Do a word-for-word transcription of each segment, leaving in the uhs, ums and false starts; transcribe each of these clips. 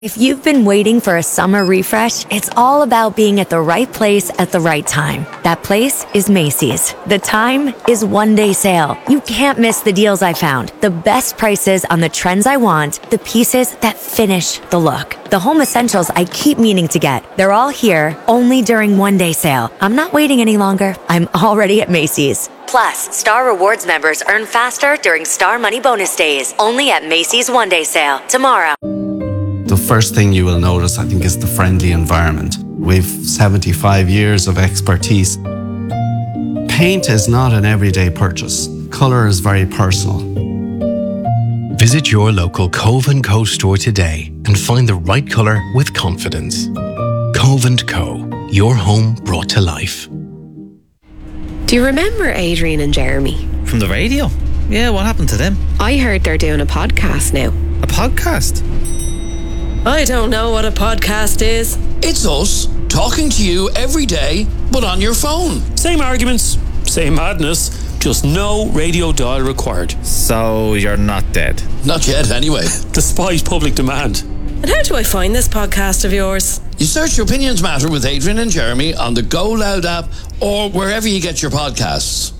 If you've been waiting for a summer refresh, it's all about being at the right place at the right time. That place is Macy's. The time is one day sale. You can't miss the deals I found, the best prices on the trends I want, the pieces that finish the look. The home essentials I keep meaning to get. They're all here, only during one day sale. I'm not waiting any longer. I'm already at Macy's. Plus, Star Rewards members earn faster during Star Money Bonus Days. Only at Macy's One Day Sale. Tomorrow. The first thing you will notice, I think, is the friendly environment. We've seventy-five years of expertise. Paint is not an everyday purchase. Colour is very personal. Visit your local Cove and Co store today and find the right colour with confidence. Cove and Co, your home brought to life. Do you remember Adrian and Jeremy? From the radio? Yeah, what happened to them? I heard they're doing a podcast now. A podcast? I don't know what a podcast is. It's us talking to you every day, but on your phone. Same arguments, same madness, just no radio dial required. So you're not dead? Not yet, anyway. Despite public demand. And how do I find this podcast of yours? You search Opinions Matter with Adrian and Jeremy on the Go Loud app or wherever you get your podcasts.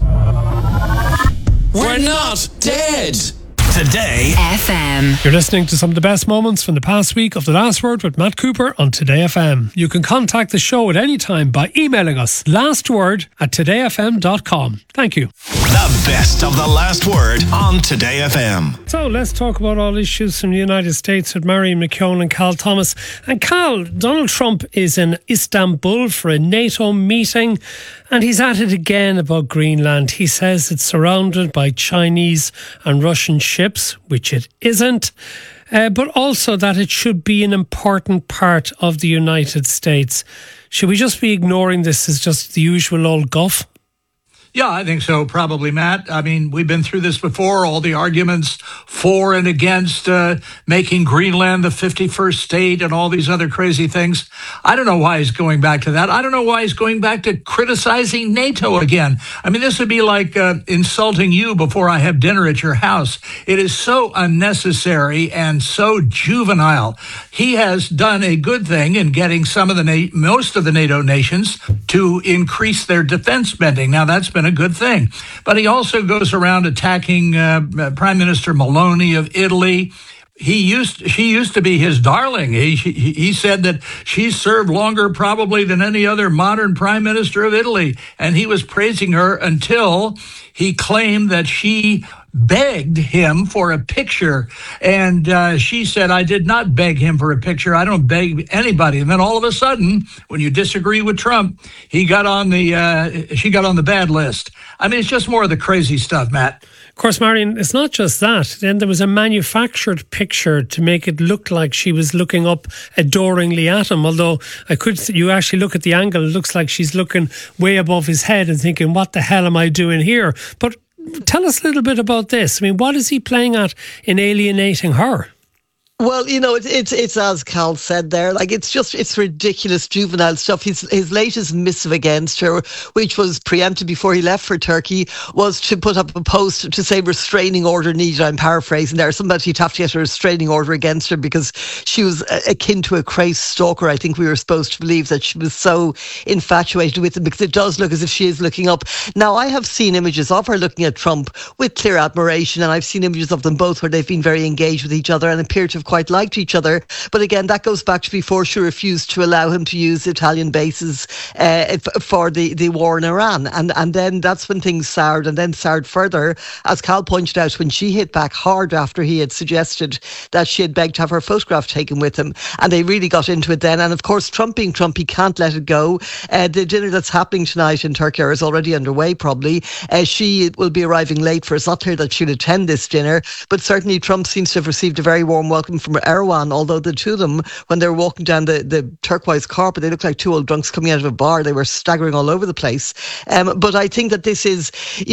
We're not dead! Today F M. You're listening to some of the best moments from the past week of The Last Word with Matt Cooper on Today F M. You can contact the show at any time by emailing us lastword at today f m dot com. Thank you. The best of The Last Word on Today F M. So let's talk about all issues from the United States with Marion McKeown and Cal Thomas. And Cal, Donald Trump is in Istanbul for a NATO meeting and he's at it again about Greenland. He says it's surrounded by Chinese and Russian ships, which it isn't, uh, but also that it should be an important part of the United States. Should we just be ignoring this as just the usual old guff? Yeah, I think so, probably, Matt. I mean, we've been through this before, all the arguments for and against uh, making Greenland the fifty-first state and all these other crazy things. I don't know why he's going back to that. I don't know why he's going back to criticizing NATO again. I mean, this would be like uh, insulting you before I have dinner at your house. It is so unnecessary and so juvenile. He has done a good thing in getting some of the na- most of the NATO nations to increase their defense spending. Now, that's been a good thing. But he also goes around attacking uh, Prime Minister Meloni of Italy. He used, she used to be his darling. He, he, he said that she served longer probably than any other modern prime minister of Italy. And he was praising her until he claimed that she begged him for a picture. And uh, she said, I did not beg him for a picture. I don't beg anybody. And then all of a sudden, when you disagree with Trump, he got on the, uh, she got on the bad list. I mean, it's just more of the crazy stuff, Matt. Of course, Marion, it's not just that. Then there was a manufactured picture to make it look like she was looking up adoringly at him. Although I could, you actually look at the angle, it looks like she's looking way above his head and thinking, what the hell am I doing here? But tell us a little bit about this. I mean, what is he playing at in alienating her? Well, you know, it's it's it's as Cal said there, like it's just it's ridiculous juvenile stuff. His his latest missive against her, which was preempted before he left for Turkey, was to put up a post to say restraining order needed. I'm paraphrasing there. Somebody he'd have to get a restraining order against her because she was akin to a crazed stalker. I think we were supposed to believe that she was so infatuated with him because it does look as if she is looking up. Now, I have seen images of her looking at Trump with clear admiration, and I've seen images of them both where they've been very engaged with each other and appear to have quite liked each other. But again, that goes back to before she refused to allow him to use Italian bases uh, for the, the war in Iran. And and then that's when things soured, and then soured further, as Cal pointed out, when she hit back hard after he had suggested that she had begged to have her photograph taken with him. And they really got into it then. And of course, Trump being Trump, he can't let it go. Uh, the dinner that's happening tonight in Turkey, or is already underway probably, uh, she will be arriving late for. It's not clear that she'll attend this dinner, but certainly Trump seems to have received a very warm welcome from Erdogan, although the two of them, when they were walking down the, the turquoise carpet, they looked like two old drunks coming out of a bar. They were staggering all over the place. Um, but I think that this is, you know,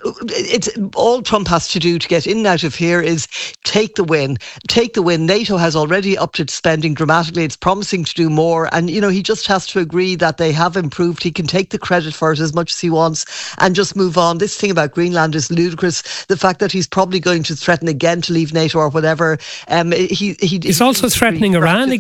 it's all Trump has to do to get in and out of here is take the win. Take the win. NATO has already upped its spending dramatically. It's promising to do more. And, you know, he just has to agree that they have improved. He can take the credit for it as much as he wants and just move on. This thing about Greenland is ludicrous. The fact that he's probably going to threaten again to leave NATO or whatever. Um, he, he, he's also threatening Iran